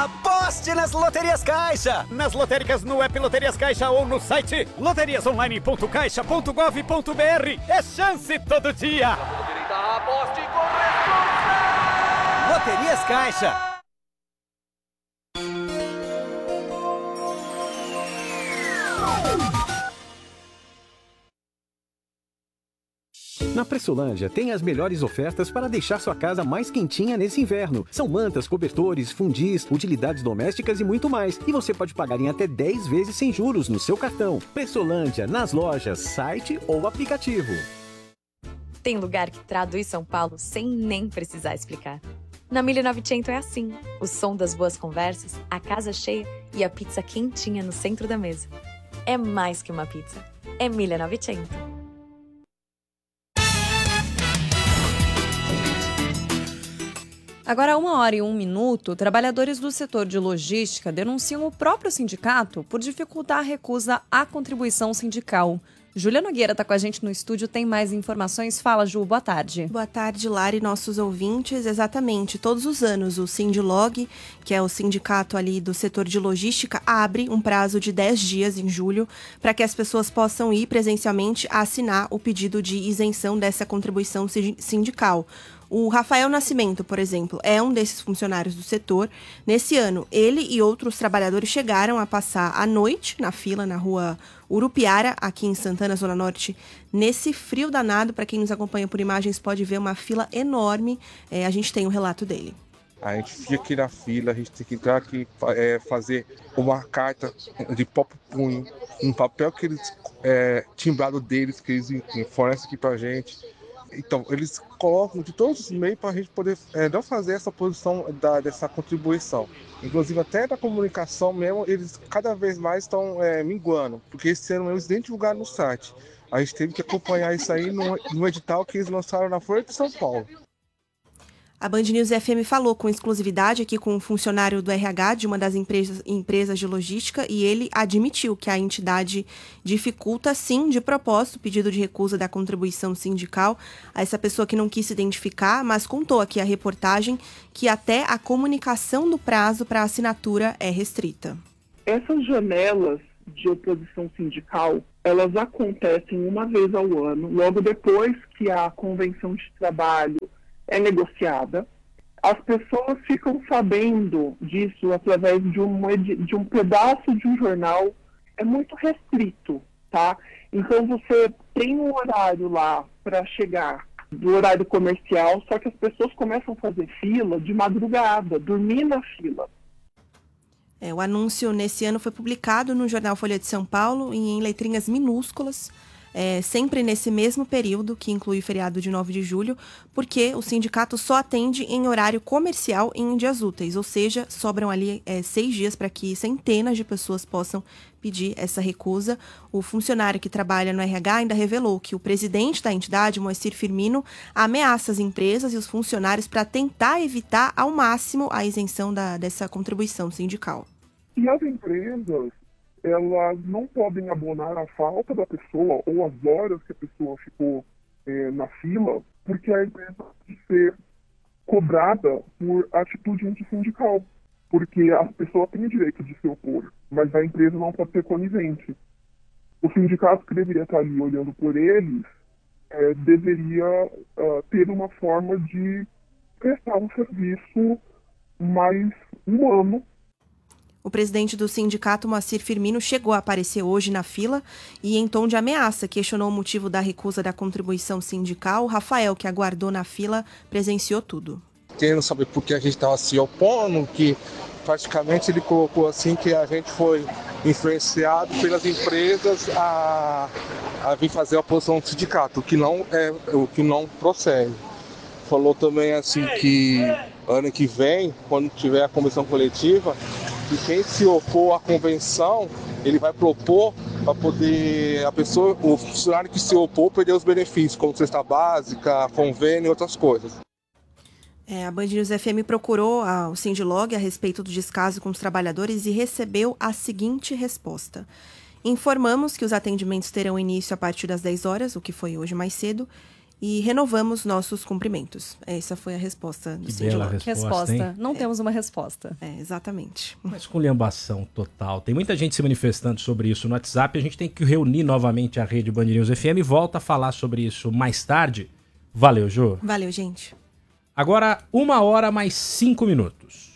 Aposte nas Loterias Caixa! Nas lotéricas no app Loterias Caixa ou no site loteriasonline.caixa.gov.br. É chance todo dia! Aposte com responsa! Loterias Caixa! Na Pressolândia tem as melhores ofertas para deixar sua casa mais quentinha nesse inverno. São mantas, cobertores, fundis, utilidades domésticas e muito mais. E você pode pagar em até 10 vezes sem juros no seu cartão. Pressolândia, nas lojas, site ou aplicativo. Tem lugar que traduz São Paulo sem nem precisar explicar. Na 1900 é assim. O som das boas conversas, a casa cheia e a pizza quentinha no centro da mesa. É mais que uma pizza. É 1900. Agora, 1h01, trabalhadores do setor de logística denunciam o próprio sindicato por dificultar a recusa à contribuição sindical. Júlia Nogueira está com a gente no estúdio, tem mais informações. Fala, Ju, boa tarde. Boa tarde, Lari, nossos ouvintes. Exatamente, todos os anos o Sindilog, que é o sindicato ali do setor de logística, abre um prazo de 10 dias em julho para que as pessoas possam ir presencialmente assinar o pedido de isenção dessa contribuição sindical. O Rafael Nascimento, por exemplo, é um desses funcionários do setor. Nesse ano, ele e outros trabalhadores chegaram a passar a noite na fila na rua Urupiara, aqui em Santana, Zona Norte, nesse frio danado. Para quem nos acompanha por imagens, pode ver uma fila enorme. A gente tem o relato dele. A gente fica aqui na fila, a gente tem que entrar aqui, fazer uma carta de próprio punho, um papel que eles, timbrado deles, que eles fornecem aqui pra gente. Então, eles colocam de todos os meios para a gente poder não fazer essa posição dessa contribuição. Inclusive, até da comunicação mesmo, eles cada vez mais estão minguando, porque esse ano eles nem divulgaram no site. A gente teve que acompanhar isso aí no edital que eles lançaram na Folha de São Paulo. A Band News FM falou com exclusividade aqui com um funcionário do RH de uma das empresas de logística e ele admitiu que a entidade dificulta, sim, de propósito, o pedido de recusa da contribuição sindical a essa pessoa que não quis se identificar, mas contou aqui a reportagem que até a comunicação do prazo para assinatura é restrita. Essas janelas de oposição sindical, elas acontecem uma vez ao ano, logo depois que a convenção de trabalho é negociada. As pessoas ficam sabendo disso através de um pedaço de um jornal. É muito restrito, tá? Então você tem um horário lá para chegar do horário comercial, só que as pessoas começam a fazer fila de madrugada, dormir na fila. O anúncio nesse ano foi publicado no jornal Folha de São Paulo e em letrinhas minúsculas, sempre nesse mesmo período, que inclui o feriado de 9 de julho, porque o sindicato só atende em horário comercial e em dias úteis, ou seja, sobram ali 6 dias para que centenas de pessoas possam pedir essa recusa. O funcionário que trabalha no RH ainda revelou que o presidente da entidade, Moacir Firmino, ameaça as empresas e os funcionários para tentar evitar ao máximo a isenção dessa contribuição sindical. E as empresas, elas não podem abonar a falta da pessoa ou as horas que a pessoa ficou na fila, porque a empresa pode ser cobrada por atitude antissindical, porque a pessoa tem o direito de se opor, mas a empresa não pode ser conivente. O sindicato que deveria estar ali olhando por eles deveria ter uma forma de prestar um serviço mais humano. O presidente do sindicato, Moacir Firmino, chegou a aparecer hoje na fila e, em tom de ameaça, questionou o motivo da recusa da contribuição sindical. O Rafael, que aguardou na fila, presenciou tudo. Querendo saber por que a gente estava se opondo, que praticamente ele colocou assim que a gente foi influenciado pelas empresas a vir fazer a oposição do sindicato, o que não procede. Falou também assim que ano que vem, quando tiver a convenção coletiva, que quem se opor à convenção, ele vai propor para poder o funcionário que se opor perder os benefícios, como cesta básica, convênio e outras coisas. A Band News FM procurou o Sindilog a respeito do descaso com os trabalhadores e recebeu a seguinte resposta. Informamos que os atendimentos terão início a partir das 10 horas, o que foi hoje mais cedo, e renovamos nossos cumprimentos. Essa foi a resposta do Que bela Sindlog. resposta, hein? Não temos uma resposta. Exatamente. Uma esculhambação total. Tem muita gente se manifestando sobre isso no WhatsApp. A gente tem que reunir novamente a rede Band News FM e volta a falar sobre isso mais tarde. Valeu, Jô. Valeu, gente. Agora, 1h mais 5 minutos.